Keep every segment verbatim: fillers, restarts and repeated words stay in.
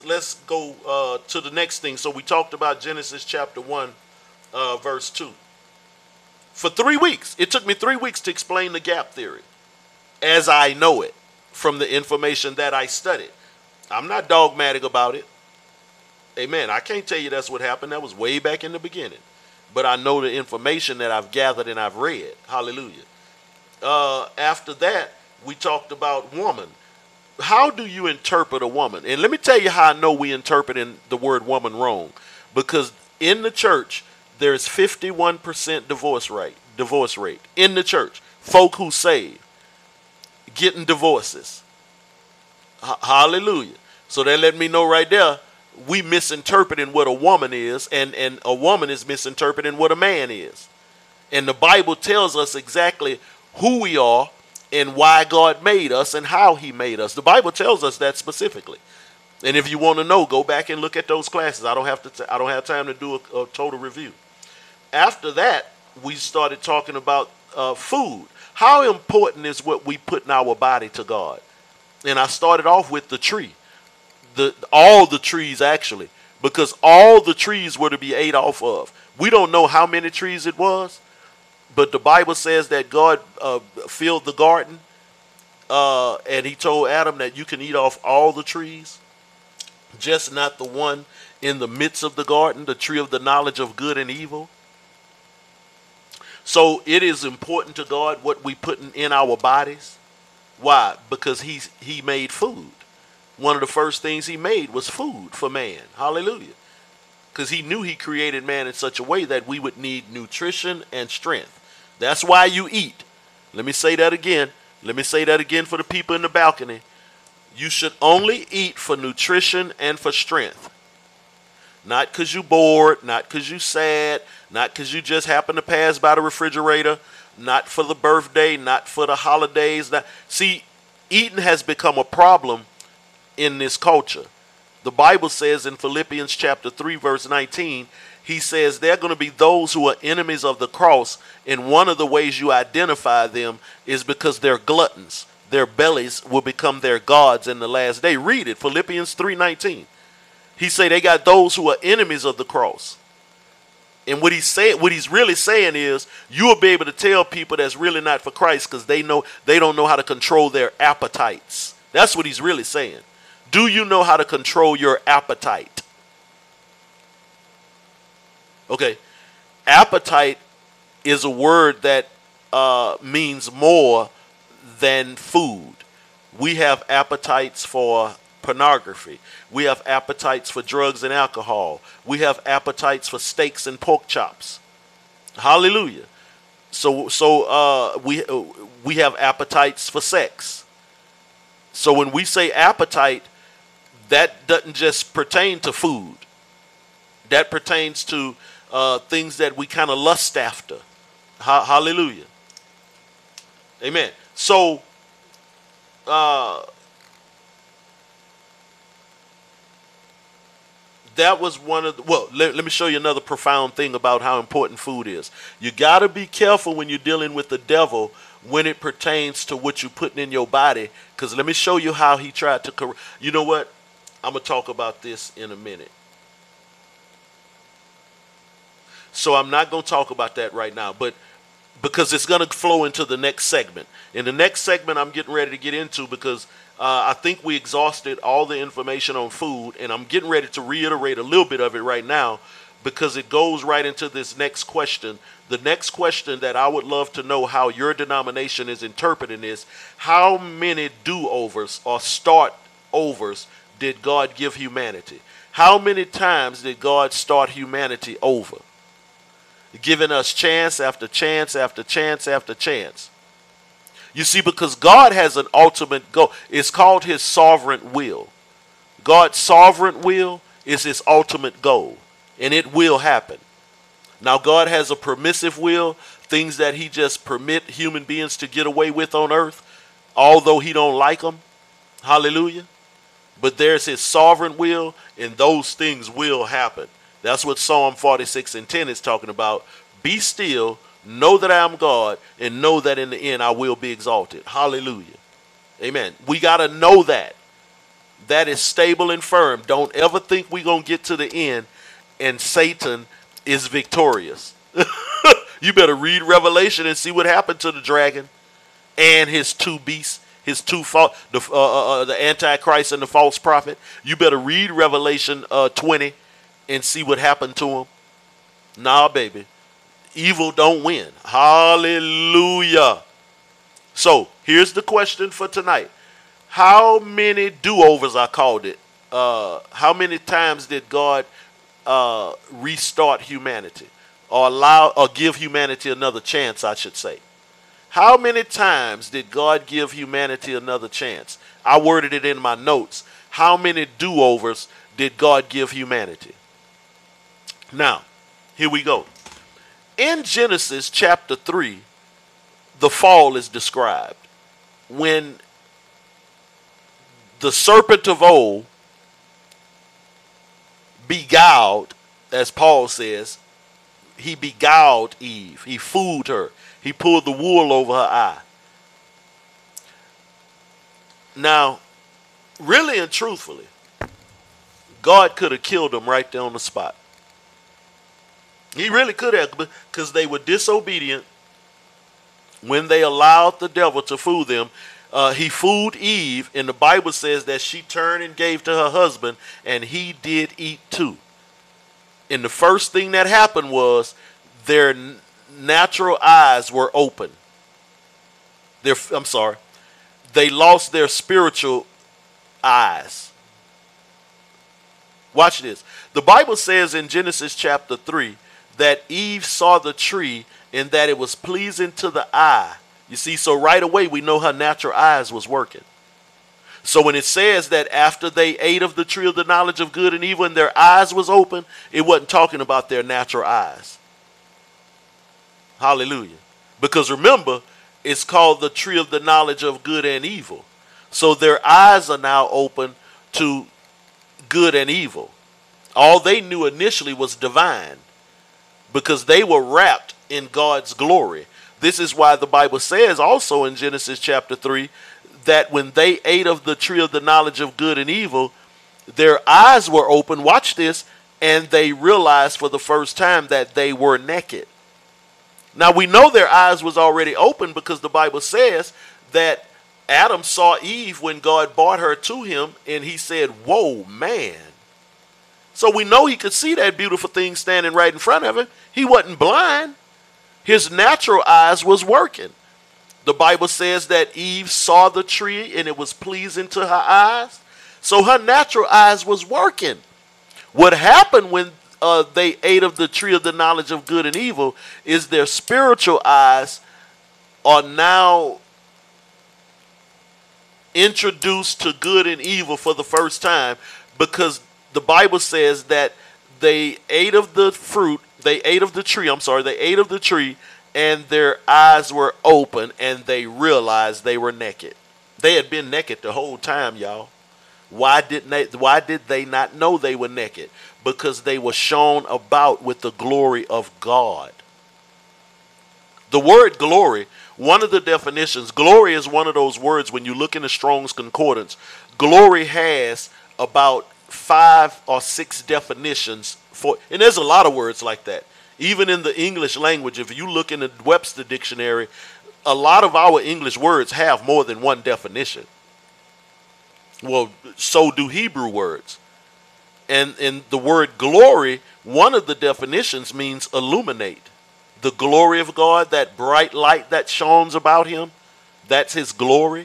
let's go uh, to the next thing. So we talked about Genesis chapter one, uh, verse two. For three weeks, it took me three weeks to explain the gap theory as I know it from the information that I studied. I'm not dogmatic about it. Amen. I can't tell you that's what happened. That was way back in the beginning. But I know the information that I've gathered and I've read. Hallelujah. Uh, after that, we talked about woman. How do you interpret a woman? And let me tell you how I know we interpreting the word woman wrong. Because in the church, there's fifty-one percent divorce rate. Divorce rate in the church. Folk who saved getting divorces. H- hallelujah. So that let me know right there we misinterpreting what a woman is, and, and a woman is misinterpreting what a man is. And the Bible tells us exactly who we are and why God made us and how he made us. The Bible tells us that specifically. And if you want to know, go back and look at those classes. I don't have to t- I don't have time to do a, a total review. After that, we started talking about uh, food. How important is what we put in our body to God? And I started off with the tree. The all the trees actually, because all the trees were to be ate off of. We don't know how many trees it was, but the Bible says that God uh, filled the garden, uh, and he told Adam that you can eat off all the trees, just not the one in the midst of the garden, the tree of the knowledge of good and evil. So it is important to God what we put in, in our bodies. Why? Because he's, he made food. One of the first things he made was food for man. Hallelujah. Because he knew he created man in such a way that we would need nutrition and strength. That's why you eat. Let me say that again. Let me say that again for the people in the balcony. You should only eat for nutrition and for strength. Not because you're bored, not because you're sad, not because you just happen to pass by the refrigerator, not for the birthday, not for the holidays. Not, see, eating has become a problem in this culture. The Bible says in Philippians chapter three, verse nineteen, he says there are going to be those who are enemies of the cross, and one of the ways you identify them is because they're gluttons. Their bellies will become their gods in the last day. Read it, Philippians three nineteen. He say they got those who are enemies of the cross. And what he's saying, what he's really saying is, you will be able to tell people that's really not for Christ because they know they don't know how to control their appetites. That's what he's really saying. Do you know how to control your appetite? Okay, appetite is a word that uh, means more than food. We have appetites for pornography. We have appetites for drugs and alcohol. We have appetites for steaks and pork chops. Hallelujah. So so uh, we uh, we have appetites for sex. So when we say appetite, that doesn't just pertain to food. That pertains to uh, things that we kind of lust after. Ha- hallelujah. Amen. So uh, that was one of the, well, let, let me show you another profound thing about how important food is. You got to be careful when you're dealing with the devil when it pertains to what you're putting in your body, because let me show you how he tried to correct. You know what? I'm going to talk about this in a minute. So I'm not going to talk about that right now, but because it's going to flow into the next segment. In the next segment, I'm getting ready to get into because uh, I think we exhausted all the information on food, and I'm getting ready to reiterate a little bit of it right now because it goes right into this next question. The next question that I would love to know how your denomination is interpreting is, how many do-overs or start-overs did God give humanity? How many times did God start humanity over? Giving us chance after chance after chance after chance. You see, because God has an ultimate goal. It's called his sovereign will. God's sovereign will is his ultimate goal, and it will happen. Now, God has a permissive will, things that he just permit human beings to get away with on earth, although he don't like them. Hallelujah. But there's his sovereign will, and those things will happen. That's what Psalm forty-six and ten is talking about. Be still, know that I am God, and know that in the end I will be exalted. Hallelujah. Amen. We got to know that. that is stable and firm. Don't ever think we're going to get to the end and Satan is victorious. You better read Revelation and see what happened to the dragon and his two beasts, his two fa- the uh, uh, the Antichrist and the false prophet. You better read Revelation uh, twenty and see what happened to him. Nah, baby, evil don't win. Hallelujah. So here's the question for tonight: how many do-overs, I called it? Uh, how many times did God uh, restart humanity, or allow, or give humanity another chance, I should say? How many times did God give humanity another chance? I worded it in my notes. How many do-overs did God give humanity? Now, here we go. In Genesis chapter three, the fall is described. When the serpent of old beguiled, as Paul says, he beguiled Eve. He fooled her. He pulled the wool over her eye. Now, really and truthfully, God could have killed them right there on the spot. He really could have, because they were disobedient when they allowed the devil to fool them. Uh, he fooled Eve, and the Bible says that she turned and gave to her husband, and he did eat too. And the first thing that happened was their natural eyes were open. Their, I'm sorry, they lost their spiritual eyes. Watch this. The Bible says in Genesis chapter three that Eve saw the tree and that it was pleasing to the eye. You see, so right away we know her natural eyes was working. So when it says that after they ate of the tree of the knowledge of good and evil and their eyes was open, it wasn't talking about their natural eyes. Hallelujah. Because remember, it's called the tree of the knowledge of good and evil. So their eyes are now open to good and evil. All they knew initially was divine, because they were wrapped in God's glory. This is why the Bible says also in Genesis chapter three that when they ate of the tree of the knowledge of good and evil, their eyes were open, watch this, and they realized for the first time that they were naked. Now we know their eyes was already open because the Bible says that Adam saw Eve when God brought her to him, and he said, "Whoa, man." So we know he could see that beautiful thing standing right in front of him. He wasn't blind. His natural eyes was working. The Bible says that Eve saw the tree and it was pleasing to her eyes. So her natural eyes was working. What happened when uh, they ate of the tree of the knowledge of good and evil is their spiritual eyes are now introduced to good and evil for the first time, because the Bible says that they ate of the fruit, they ate of the tree, I'm sorry, they ate of the tree, and their eyes were open, and they realized they were naked. They had been naked the whole time, y'all. Why didn't they, why did they not know they were naked? Because they were shown about with the glory of God. The word glory, one of the definitions, glory is one of those words when you look in the Strong's Concordance, glory has about five or six definitions for, and there's a lot of words like that. Even in the English language, if you look in the Webster dictionary, a lot of our English words have more than one definition. Well, so do Hebrew words. And in the word glory, one of the definitions means illuminate. The glory of God, that bright light that shines about him, that's his glory.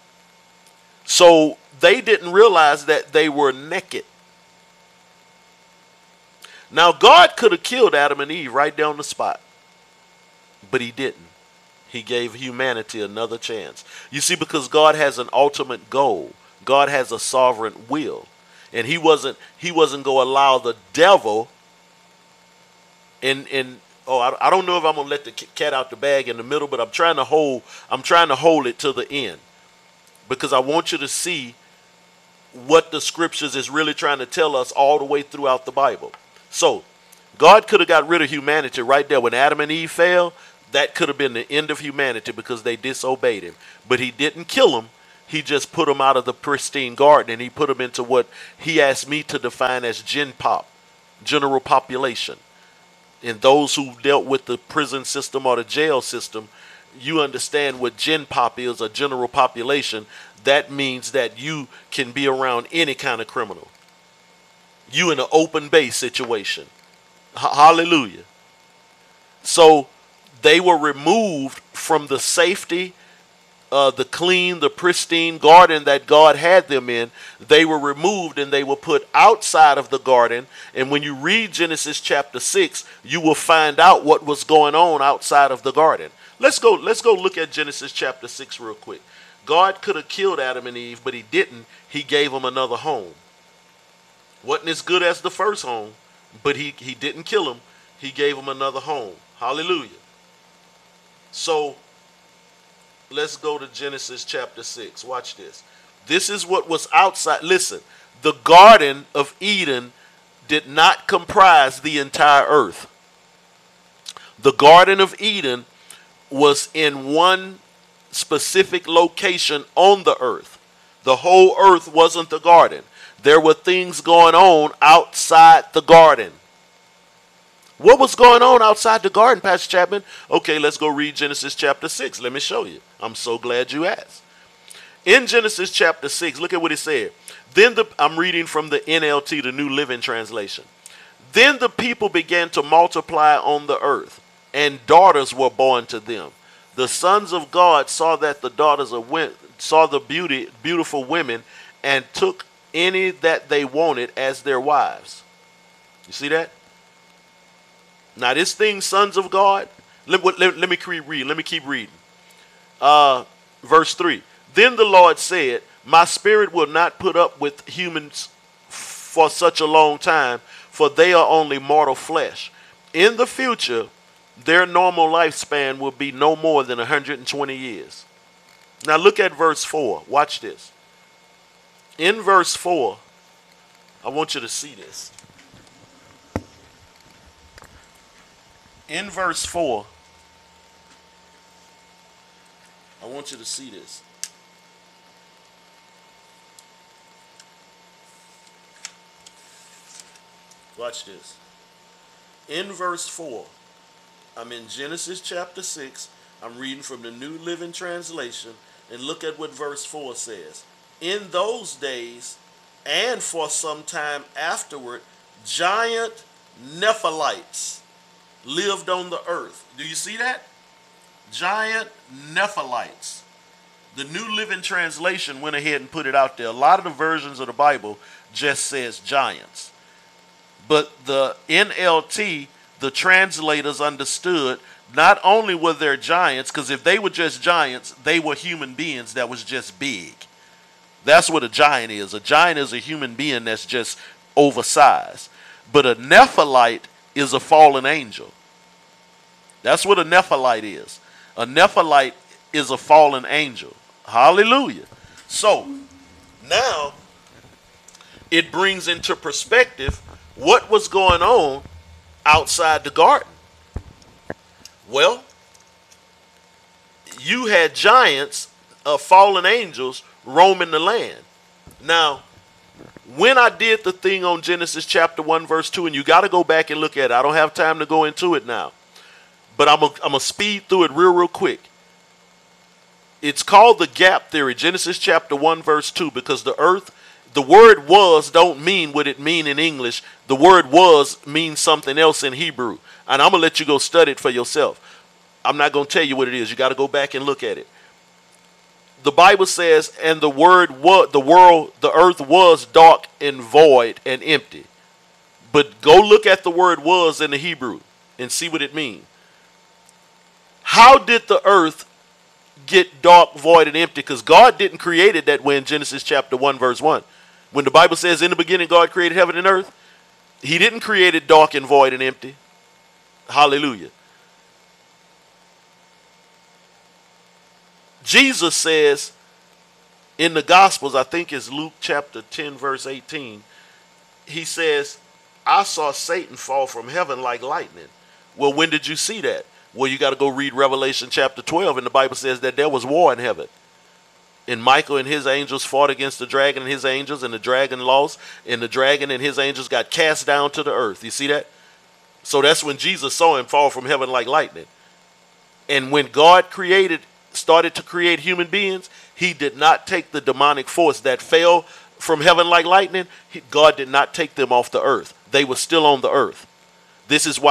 So they didn't realize that they were naked. Now, God could have killed Adam and Eve right there on the spot, but he didn't. He gave humanity another chance. You see, because God has an ultimate goal. God has a sovereign will. And he wasn't he wasn't going to allow the devil, and and oh, I, I don't know if I'm going to let the cat out the bag in the middle, but I'm trying to hold I'm trying to hold it to the end, because I want you to see what the scriptures is really trying to tell us all the way throughout the Bible. So God could have got rid of humanity right there when Adam and Eve fell. That could have been the end of humanity because they disobeyed him. But he didn't kill them. He just put them out of the pristine garden and he put them into what he asked me to define as gen pop, general population. And those who dealt with the prison system or the jail system, you understand what gen pop is, a general population. That means that you can be around any kind of criminal. You in an open base situation. H- hallelujah. So they were removed from the safety, uh, the clean, the pristine garden that God had them in. They were removed and they were put outside of the garden. And when you read Genesis chapter six, you will find out what was going on outside of the garden. Let's go, let's go look at Genesis chapter six real quick. God could have killed Adam and Eve, but he didn't. He gave them another home. Wasn't as good as the first home, but he, he didn't kill them. He gave them another home. Hallelujah. So let's go to Genesis chapter six. Watch this. This is what was outside. Listen, the Garden of Eden did not comprise the entire earth. The Garden of Eden was in one specific location on the earth. The whole earth wasn't the garden. There were things going on outside the garden. What was going on outside the garden, Pastor Chapman? Okay, let's go read Genesis chapter six. Let me show you. I'm so glad you asked. In Genesis chapter six, look at what it said. Then the, I'm reading from the N L T, the New Living Translation. Then the people began to multiply on the earth, and daughters were born to them. The sons of God saw that the daughters of women, saw the beauty, beautiful women, and took any that they wanted as their wives. You see that? Now this thing, sons of God, let, let, let me read, let me keep reading. Uh, verse three. Then the Lord said, my spirit will not put up with humans for such a long time, for they are only mortal flesh. In the future, their normal lifespan will be no more than one hundred twenty years. Now look at verse four. Watch this. In verse four, I want you to see this. In verse four, I want you to see this. Watch this. In verse four, I'm in Genesis chapter six. I'm reading from the New Living Translation. And look at what verse four says. In those days, and for some time afterward, giant Nephilites lived on the earth. Do you see that? Giant Nephilites. The New Living Translation went ahead and put it out there. A lot of the versions of the Bible just says giants. But the N L T, the translators understood not only were there giants, because if they were just giants, they were human beings that was just big. That's what a giant is. A giant is a human being that's just oversized. But a Nephilite is a fallen angel. That's what a Nephilite is. A Nephilite is a fallen angel. Hallelujah. So now it brings into perspective what was going on outside the garden. Well, you had giants, uh, fallen angels roaming the land. Now, when I did the thing on Genesis chapter one verse two, and you got to go back and look at it. I don't have time to go into it now, but I'm going to speed through it real, real quick. It's called the gap theory, Genesis chapter one verse two, because the earth, the word was don't mean what it mean in English. The word was means something else in Hebrew. And I'm going to let you go study it for yourself. I'm not going to tell you what it is. You got to go back and look at it. The Bible says, and the word was, the world, the earth was dark and void and empty. But go look at the word was in the Hebrew and see what it means. How did the earth get dark, void, and empty? Because God didn't create it that way in Genesis chapter one, verse one. When the Bible says, in the beginning, God created heaven and earth, he didn't create it dark and void and empty. Hallelujah. Jesus says in the Gospels, I think it's Luke chapter ten, verse eighteen, he says, I saw Satan fall from heaven like lightning. Well, when did you see that? Well, you got to go read Revelation chapter twelve, and the Bible says that there was war in heaven. And Michael and his angels fought against the dragon and his angels, and the dragon lost, and the dragon and his angels got cast down to the earth. You see that? So that's when Jesus saw him fall from heaven like lightning. And when God created, started to create human beings, he did not take the demonic force that fell from heaven like lightning. He, God did not take them off the earth. They were still on the earth. This is why